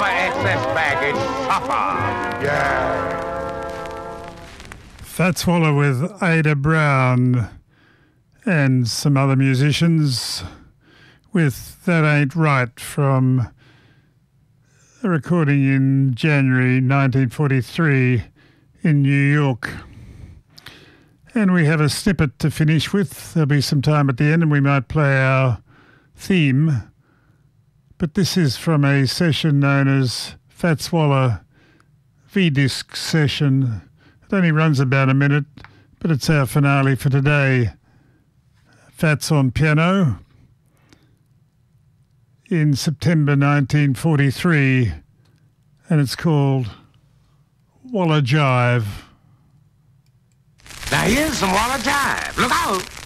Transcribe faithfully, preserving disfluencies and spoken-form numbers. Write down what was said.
for excess baggage. Papa. Yeah. Fats Waller with Ada Brown and some other musicians with That Ain't Right from a recording in January nineteen forty-three in New York. And we have a snippet to finish with. There'll be some time at the end and we might play our theme. But this is from a session known as Fats Waller V-Disc session. It only runs about a minute, but it's our finale for today. Fats on piano in September nineteen forty-three, and it's called Waller Jive. Now here's some Waller Jive. Look out!